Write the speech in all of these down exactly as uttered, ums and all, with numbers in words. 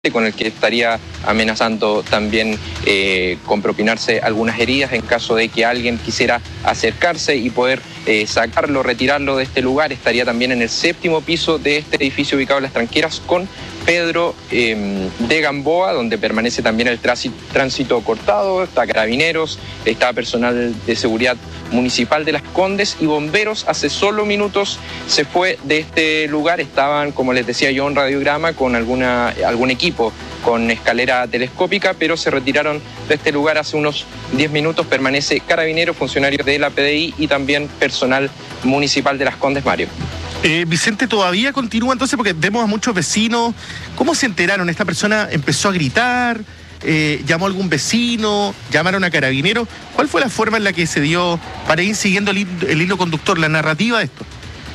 con el que estaría amenazando también eh, con propinarse algunas heridas en caso de que alguien quisiera acercarse y poder eh, sacarlo, retirarlo de este lugar. Estaría también en el séptimo piso de este edificio ubicado en Las Tranqueras con Pedro eh, de Gamboa, donde permanece también el tránsito cortado. Está Carabineros, está personal de seguridad municipal de Las Condes y bomberos. Hace solo minutos se fue de este lugar. Estaban, como les decía yo, en radiograma con alguna, algún equipo con escalera telescópica, pero se retiraron de este lugar hace unos diez minutos. Permanece Carabineros, funcionarios de la P D I y también personal municipal de Las Condes, Mario. Eh, Vicente, ¿todavía continúa entonces? Porque vemos a muchos vecinos. ¿Cómo se enteraron? ¿Esta persona empezó a gritar? Eh, ¿Llamó a algún vecino? ¿Llamaron a Carabineros? ¿Cuál fue la forma en la que se dio para ir siguiendo el, el hilo conductor, la narrativa de esto?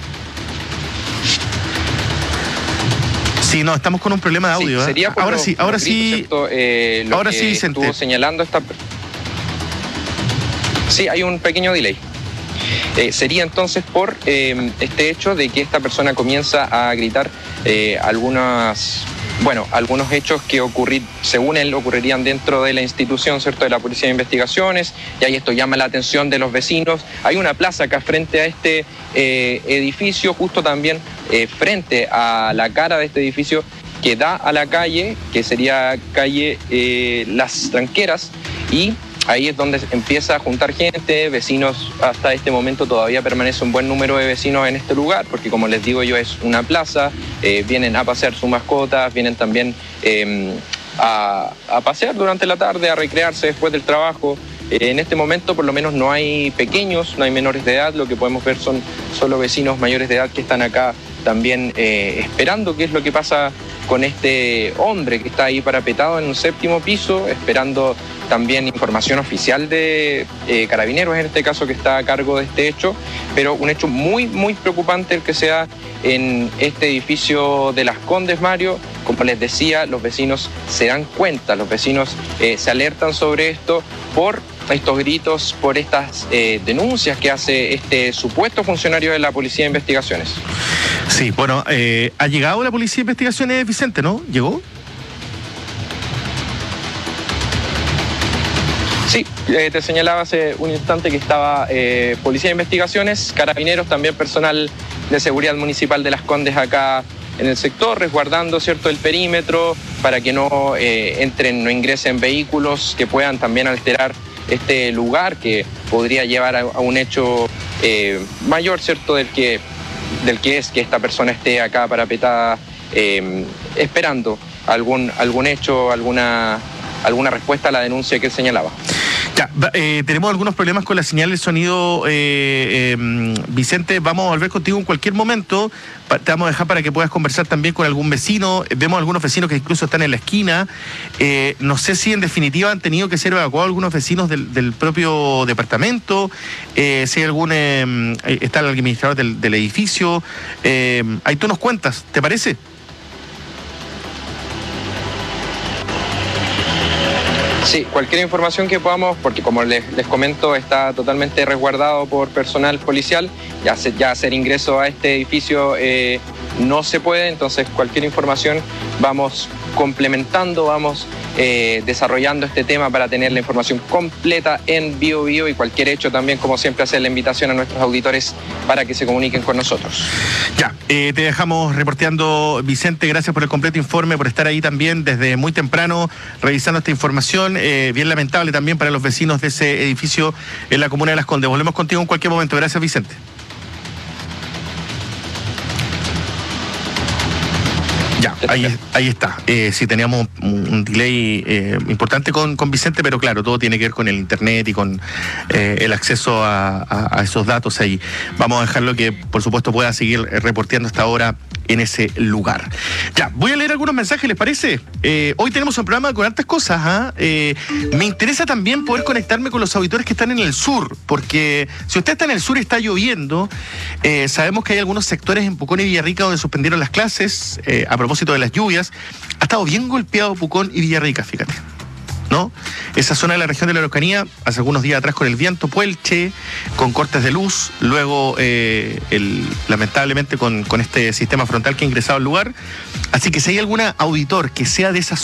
Sí, no, estamos con un problema de audio. Sí, sería ¿eh? Ahora lo, sí, ahora sí. Eh, lo ahora que sí, Vicente. Estuvo señalando esta... Sí, hay un pequeño delay. Eh, sería entonces por eh, este hecho de que esta persona comienza a gritar eh, algunas, bueno, algunos hechos que ocurrir, según él ocurrirían dentro de la institución, ¿cierto?, de la Policía de Investigaciones, y ahí esto llama la atención de los vecinos. Hay una plaza acá frente a este eh, edificio, justo también eh, frente a la cara de este edificio que da a la calle, que sería calle eh, Las Tranqueras, y ahí es donde empieza a juntar gente, vecinos. Hasta este momento todavía permanece un buen número de vecinos en este lugar, porque como les digo yo, es una plaza, eh, vienen a pasear sus mascotas, vienen también eh, a, a pasear durante la tarde, a recrearse después del trabajo. Eh, en este momento por lo menos no hay pequeños, no hay menores de edad, lo que podemos ver son solo vecinos mayores de edad que están acá también eh, esperando qué es lo que pasa con este hombre que está ahí parapetado en un séptimo piso, esperando también información oficial de eh, Carabineros, en este caso, que está a cargo de este hecho, pero un hecho muy, muy preocupante el que se da en este edificio de Las Condes, Mario. Como les decía, los vecinos se dan cuenta, los vecinos eh, se alertan sobre esto por estos gritos, por estas eh, denuncias que hace este supuesto funcionario de la Policía de Investigaciones. Sí, bueno, eh, ha llegado la Policía de Investigaciones, Vicente, ¿no? ¿Llegó? Sí, eh, te señalaba hace un instante que estaba eh, Policía de Investigaciones, Carabineros, también personal de seguridad municipal de Las Condes acá en el sector, resguardando, ¿cierto?, el perímetro para que no eh, entren, no ingresen vehículos que puedan también alterar este lugar, que podría llevar a, a un hecho eh, mayor, ¿cierto?, del que, del que es que esta persona esté acá parapetada eh, esperando algún, algún hecho, alguna, alguna respuesta a la denuncia que él señalaba. Ya, eh, tenemos algunos problemas con la señal de sonido, eh, eh, Vicente. Vamos a volver contigo en cualquier momento. Te vamos a dejar para que puedas conversar también con algún vecino. Vemos algunos vecinos que incluso están en la esquina. Eh, no sé si en definitiva han tenido que ser evacuados algunos vecinos del, del propio departamento. Eh, si hay algún... Eh, está el administrador del, del edificio. Eh, ahí tú nos cuentas, ¿te parece? Sí, cualquier información que podamos, porque como les, les comento, está totalmente resguardado por personal policial, ya, se, ya hacer ingreso a este edificio eh, no se puede, entonces cualquier información vamos complementando, vamos eh, desarrollando este tema para tener la información completa en Bio Bio, y cualquier hecho también, como siempre, hacer la invitación a nuestros auditores para que se comuniquen con nosotros. Ya, eh, te dejamos reporteando, Vicente. Gracias por el completo informe, por estar ahí también desde muy temprano revisando esta información. Eh, bien lamentable también para los vecinos de ese edificio en la comuna de Las Condes. Volvemos contigo en cualquier momento. Gracias, Vicente. Ya, ahí, ahí está. Eh, sí, teníamos un, un delay eh, importante con, con Vicente, pero claro, todo tiene que ver con el internet y con eh, el acceso a, a, a esos datos ahí. Vamos a dejarlo que, por supuesto, pueda seguir reporteando hasta ahora en ese lugar. Ya, voy a leer algunos mensajes, ¿les parece? Eh, hoy tenemos un programa con hartas cosas, ¿eh? Eh, me interesa también poder conectarme con los auditores que están en el sur, porque si usted está en el sur y está lloviendo, eh, sabemos que hay algunos sectores en Pucón y Villarrica donde suspendieron las clases, eh, a propósito de las lluvias. Ha estado bien golpeado Pucón y Villarrica, fíjate, ¿no? esa zona de la región de la Araucanía, hace algunos días atrás con el viento, Puelche, con cortes de luz, luego eh, el, lamentablemente con, con este sistema frontal que ha ingresado al lugar. Así que si hay algún auditor que sea de esa